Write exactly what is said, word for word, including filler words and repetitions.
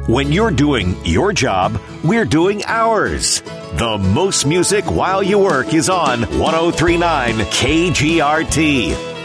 When you're doing your job, we're doing ours. The most music while you work is on ten thirty-nine K G R T.